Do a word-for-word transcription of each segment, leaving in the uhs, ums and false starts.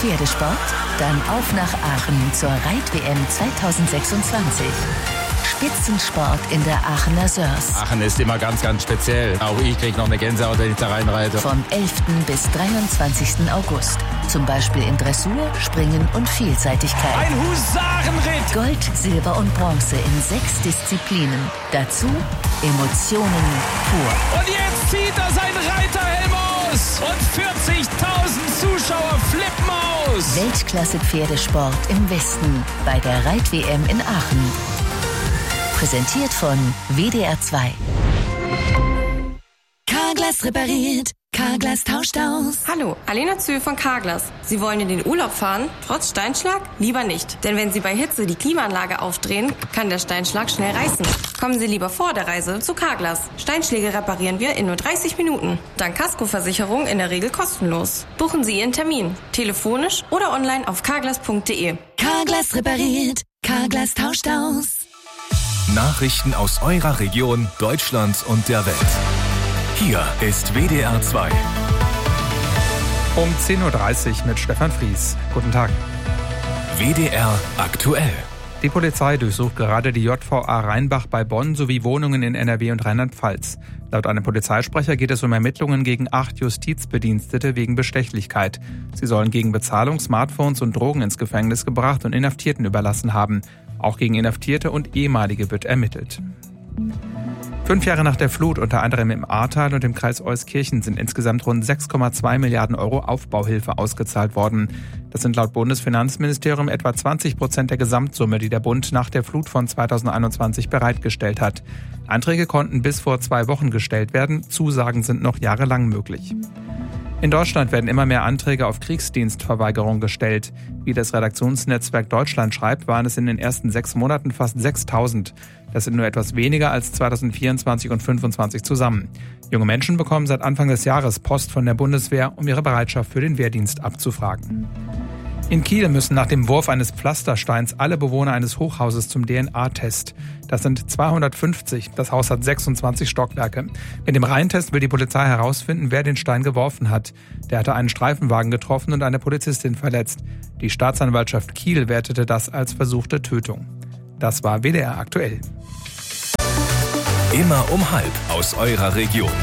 Pferdesport? Dann auf nach Aachen zur Reit-W M zwanzig sechsundzwanzig. Spitzensport in der Aachener Sörs. Aachen ist immer ganz, ganz speziell. Auch ich kriege noch eine Gänsehaut, wenn ich da reinreite. Vom elften bis dreiundzwanzigsten August. Zum Beispiel in Dressur, Springen und Vielseitigkeit. Ein Husarenritt! Gold, Silber und Bronze in sechs Disziplinen. Dazu Emotionen pur. Und jetzt zieht er sein Reiterhelm aus. Und vierzigtausend Zuschauer flippen aus. Weltklasse-Pferdesport im Westen bei der Reit-W M in Aachen. Präsentiert von W D R zwei. Carglass repariert. Carglass tauscht aus. Hallo, Alena Zöhl von Carglass. Sie wollen in den Urlaub fahren, trotz Steinschlag? Lieber nicht. Denn wenn Sie bei Hitze die Klimaanlage aufdrehen, kann der Steinschlag schnell reißen. Kommen Sie lieber vor der Reise zu Carglass. Steinschläge reparieren wir in nur dreißig Minuten. Dank Kaskoversicherung in der Regel kostenlos. Buchen Sie Ihren Termin. Telefonisch oder online auf carglass punkt de. Carglass repariert. Carglass tauscht aus. Nachrichten aus eurer Region, Deutschland und der Welt. Hier ist W D R zwei. Um zehn Uhr dreißig mit Stefan Fries. Guten Tag. W D R aktuell. Die Polizei durchsucht gerade die J V A Rheinbach bei Bonn sowie Wohnungen in N R W und Rheinland-Pfalz. Laut einem Polizeisprecher geht es um Ermittlungen gegen acht Justizbedienstete wegen Bestechlichkeit. Sie sollen gegen Bezahlung Smartphones und Drogen ins Gefängnis gebracht und Inhaftierten überlassen haben. Auch gegen Inhaftierte und Ehemalige wird ermittelt. Fünf Jahre nach der Flut, unter anderem im Ahrtal und im Kreis Euskirchen, sind insgesamt rund sechs Komma zwei Milliarden Euro Aufbauhilfe ausgezahlt worden. Das sind laut Bundesfinanzministerium etwa zwanzig Prozent der Gesamtsumme, die der Bund nach der Flut von zweitausendeinundzwanzig bereitgestellt hat. Anträge konnten bis vor zwei Wochen gestellt werden, Zusagen sind noch jahrelang möglich. In Deutschland werden immer mehr Anträge auf Kriegsdienstverweigerung gestellt. Wie das Redaktionsnetzwerk Deutschland schreibt, waren es in den ersten sechs Monaten fast sechstausend. Das sind nur etwas weniger als zweitausendvierundzwanzig und fünfundzwanzig zusammen. Junge Menschen bekommen seit Anfang des Jahres Post von der Bundeswehr, um ihre Bereitschaft für den Wehrdienst abzufragen. In Kiel müssen nach dem Wurf eines Pflastersteins alle Bewohner eines Hochhauses zum D N A-Test. Das sind zweihundertfünfzig. Das Haus hat sechsundzwanzig Stockwerke. Mit dem Reihentest will die Polizei herausfinden, wer den Stein geworfen hat. Der hatte einen Streifenwagen getroffen und eine Polizistin verletzt. Die Staatsanwaltschaft Kiel wertete das als versuchte Tötung. Das war W D R aktuell. Immer um halb aus eurer Region.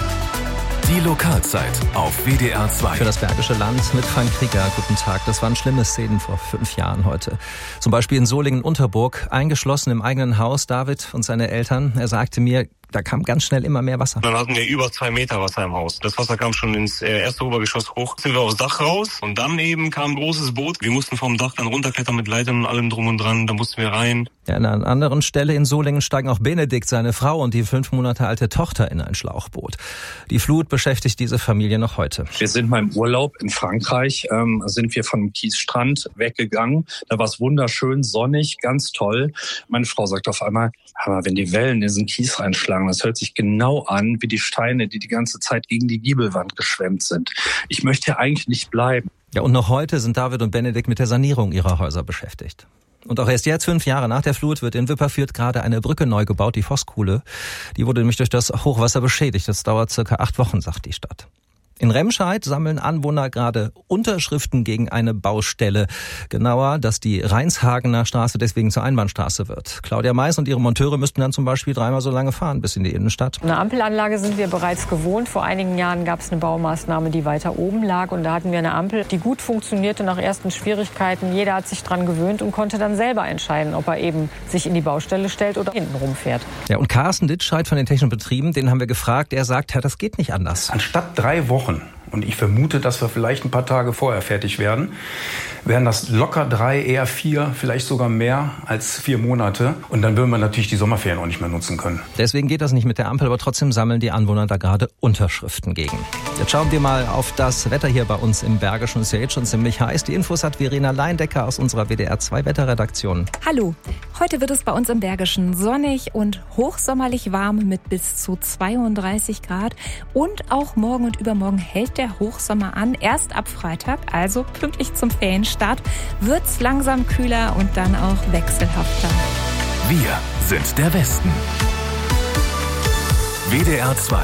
Die Lokalzeit auf W D R zwei. Für das Bergische Land mit Frank Krieger. Guten Tag. Das waren schlimme Szenen vor fünf Jahren heute. Zum Beispiel in Solingen-Unterburg, eingeschlossen im eigenen Haus, David und seine Eltern. Er sagte mir, da kam ganz schnell immer mehr Wasser. Dann hatten wir über zwei Meter Wasser im Haus. Das Wasser kam schon ins erste Obergeschoss hoch. Sind wir aufs Dach raus und dann eben kam ein großes Boot. Wir mussten vom Dach dann runterklettern mit Leitern und allem drum und dran. Da mussten wir rein. Ja, an einer anderen Stelle in Solingen steigen auch Benedikt, seine Frau und die fünf Monate alte Tochter in ein Schlauchboot. Die Flut beschäftigt diese Familie noch heute. Wir sind mal im Urlaub in Frankreich, ähm, sind wir vom Kiesstrand weggegangen. Da war es wunderschön, sonnig, ganz toll. Meine Frau sagt auf einmal, aber wenn die Wellen in diesen Kies reinschlagen, das hört sich genau an wie die Steine, die die ganze Zeit gegen die Giebelwand geschwemmt sind. Ich möchte hier eigentlich nicht bleiben. Ja, und noch heute sind David und Benedikt mit der Sanierung ihrer Häuser beschäftigt. Und auch erst jetzt, fünf Jahre nach der Flut, wird in Wipperfürth gerade eine Brücke neu gebaut, die Vosskuhle. Die wurde nämlich durch das Hochwasser beschädigt. Das dauert circa acht Wochen, sagt die Stadt. In Remscheid sammeln Anwohner gerade Unterschriften gegen eine Baustelle. Genauer, dass die Reinshagener Straße deswegen zur Einbahnstraße wird. Claudia Mais und ihre Monteure müssten dann zum Beispiel dreimal so lange fahren bis in die Innenstadt. Eine Ampelanlage sind wir bereits gewohnt. Vor einigen Jahren gab es eine Baumaßnahme, die weiter oben lag. Und da hatten wir eine Ampel, die gut funktionierte nach ersten Schwierigkeiten. Jeder hat sich dran gewöhnt und konnte dann selber entscheiden, ob er eben sich in die Baustelle stellt oder hinten rumfährt. Ja, und Carsten Ditscheid von den Technischen Betrieben, den haben wir gefragt. Er sagt, ja, das geht nicht anders. Anstatt drei Wochen, und ich vermute, dass wir vielleicht ein paar Tage vorher fertig werden, wären das locker drei, eher vier, vielleicht sogar mehr als vier Monate. Und dann würden wir natürlich die Sommerferien auch nicht mehr nutzen können. Deswegen geht das nicht mit der Ampel, aber trotzdem sammeln die Anwohner da gerade Unterschriften gegen. Jetzt schauen wir mal auf das Wetter hier bei uns im Bergischen. Es ist ja jetzt schon ziemlich heiß. Die Infos hat Verena Leindecker aus unserer W D R zwei Wetterredaktion. Hallo. Heute wird es bei uns im Bergischen sonnig und hochsommerlich warm mit bis zu zweiunddreißig Grad. Und auch morgen und übermorgen hält der Hochsommer an. Erst ab Freitag, also pünktlich zum Ferienstart, wird's langsam kühler und dann auch wechselhafter. Wir sind der Westen. W D R zwei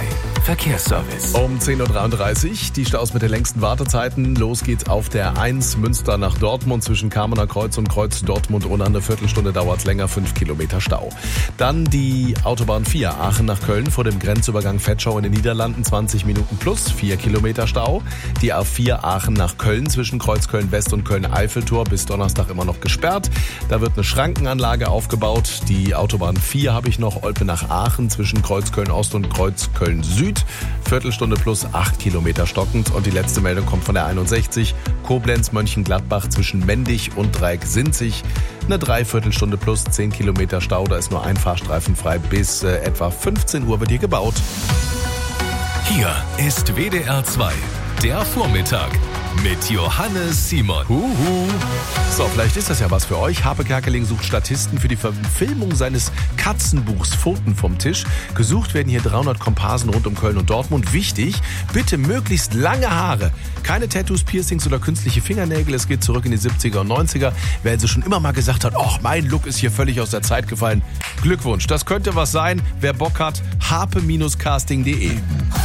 Verkehrsservice. Um zehn Uhr dreiunddreißig, die Staus mit den längsten Wartezeiten. Los geht's auf der eins Münster nach Dortmund zwischen Kamener Kreuz und Kreuz Dortmund-Unna. Eine Viertelstunde dauert's länger, fünf Kilometer Stau. Dann die Autobahn vier Aachen nach Köln vor dem Grenzübergang Vetschau in den Niederlanden, zwanzig Minuten plus, vier Kilometer Stau. Die A vier Aachen nach Köln zwischen Kreuzköln West und Köln-Eiffeltor bis Donnerstag immer noch gesperrt. Da wird eine Schrankenanlage aufgebaut. Die Autobahn vier habe ich noch, Olpe nach Aachen zwischen Kreuzköln Ost und Kreuzköln Süd. Viertelstunde plus, acht Kilometer stockend. Und die letzte Meldung kommt von der einundsechzig. Koblenz Mönchengladbach zwischen Mendig und Dreieck-Sinzig. Eine Dreiviertelstunde plus, zehn Kilometer Stau. Da ist nur ein Fahrstreifen frei. Bis äh, etwa fünfzehn Uhr wird hier gebaut. Hier ist W D R zwei, der Vormittag mit Johannes Simon. Huhu. So, vielleicht ist das ja was für euch. Harpe Kerkeling sucht Statisten für die Verfilmung seines Katzenbuchs Pfoten vom Tisch. Gesucht werden hier dreihundert Komparsen rund um Köln und Dortmund. Wichtig, bitte möglichst lange Haare. Keine Tattoos, Piercings oder künstliche Fingernägel. Es geht zurück in die siebziger und neunziger. Wer also schon immer mal gesagt hat, ach, mein Look ist hier völlig aus der Zeit gefallen. Glückwunsch, das könnte was sein. Wer Bock hat, harpe Casting punkt de.